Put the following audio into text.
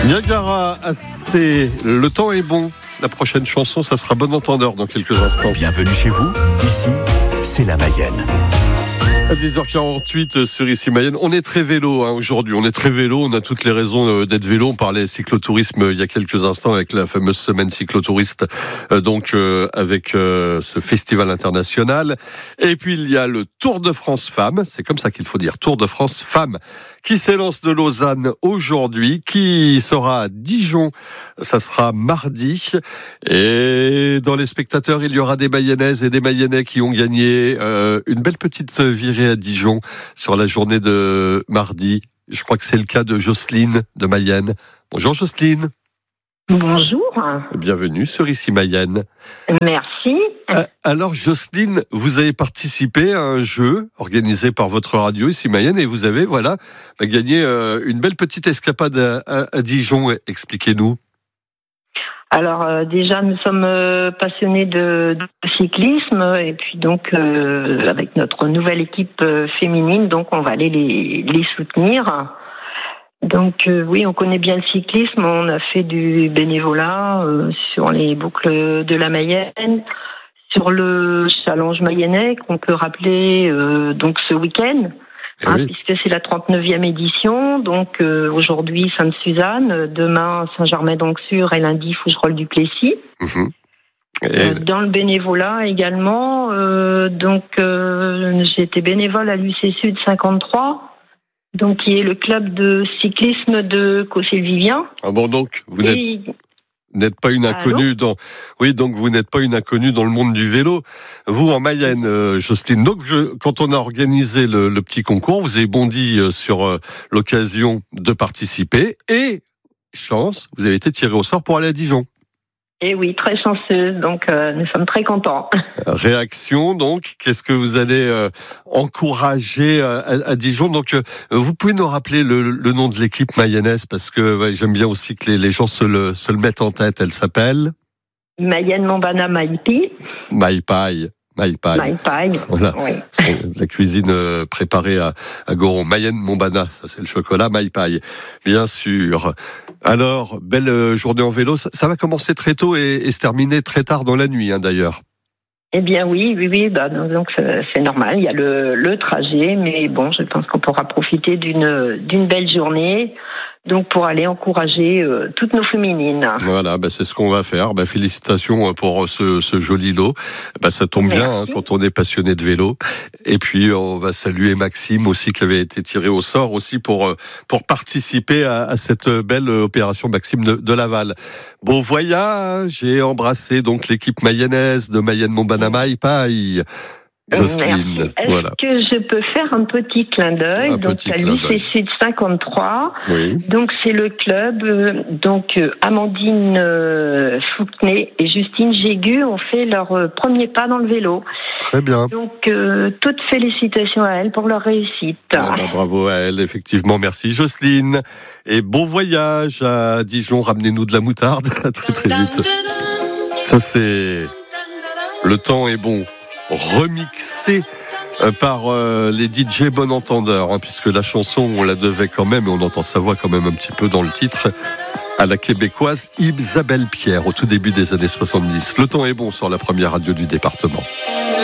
Niagara, c'est le temps est bon. La prochaine chanson, ça sera Bon Entendeur dans quelques instants. Bienvenue chez vous, ici, c'est la Mayenne. À 10h48 sur Ici Mayenne. On est très vélo aujourd'hui, on est très vélo, on a toutes les raisons d'être vélo. On parlait cyclotourisme il y a quelques instants avec la fameuse semaine cyclotouriste, avec ce festival international. Et puis il y a le Tour de France Femmes, c'est comme ça qu'il faut dire, Tour de France Femmes, qui s'élance de Lausanne aujourd'hui, qui sera à Dijon, ça sera mardi. Et dans les spectateurs, il y aura des Mayennaises et des Mayennais qui ont gagné une belle petite virée à Dijon sur la journée de mardi. Je crois que c'est le cas de Jocelyne de Mayenne. Bonjour Jocelyne. Bonjour. Bienvenue sur Ici Mayenne. Merci. Alors Jocelyne, vous avez participé à un jeu organisé par votre radio Ici Mayenne et vous avez gagné une belle petite escapade à Dijon. Expliquez-nous. Alors déjà, nous sommes passionnés de cyclisme et puis donc avec notre nouvelle équipe féminine, donc on va aller les soutenir. Donc oui, on connaît bien le cyclisme, on a fait du bénévolat sur les boucles de la Mayenne, sur le challenge mayennais qu'on peut rappeler donc ce week-end. Oui. Puisque c'est la 39e édition, donc aujourd'hui Sainte-Suzanne, demain Saint-Germain-d'Auxerre et lundi Fougerolles-du-Plessis. Mmh. Dans le bénévolat également, j'ai été bénévole à l'UC Sud 53, donc qui est le club de cyclisme de Cossé-le-Vivien. Ah bon, donc vous n'êtes pas une inconnue vous n'êtes pas une inconnue dans le monde du vélo. Vous, en Mayenne, Jocelyne. Donc, quand on a organisé le petit concours, vous avez bondi sur l'occasion de participer et, chance, vous avez été tiré au sort pour aller à Dijon. Et oui, très chanceuse, donc nous sommes très contents. Réaction, donc, qu'est-ce que vous allez encourager à Dijon? Donc, vous pouvez nous rappeler le nom de l'équipe mayennaise, parce que j'aime bien aussi que les gens se le mettent en tête. Elle s'appelle Mayenne Mombana Maipai. Maipai. Voilà. Oui. La cuisine préparée à Goron. Mayenne Mombana, ça c'est le chocolat. Maipai, bien sûr. Alors, belle journée en vélo. Ça va commencer très tôt et se terminer très tard dans la nuit, d'ailleurs. Eh bien oui, donc c'est normal. Il y a le trajet, mais bon, je pense qu'on pourra profiter d'une belle journée. Donc pour aller encourager toutes nos féminines. Voilà, c'est ce qu'on va faire. Félicitations pour ce joli lot. Ça tombe bien quand on est passionné de vélo. Et puis on va saluer Maxime aussi qui avait été tiré au sort aussi pour participer à cette belle opération, Maxime de Laval. Bon voyage et embrasser donc l'équipe mayennaise de Mayenne Mombana Maipai. Jocelyne, Est-ce que je peux faire un petit clin d'œil à l'UC Sud 53. Oui. Donc c'est le club Amandine Fouquenet et Justine Jégu ont fait leur premier pas dans le vélo. Très bien. Donc toutes félicitations à elles pour leur réussite. Bravo à elles, effectivement. Merci Jocelyne et bon voyage à Dijon. Ramenez-nous de la moutarde très très vite. Ça c'est le temps est bon. Remixé par les DJ Bon Entendeur, puisque la chanson, on la devait quand même, et on entend sa voix quand même un petit peu dans le titre, à la québécoise Isabelle Pierre, au tout début des années 70. Le temps est bon sur la première radio du département.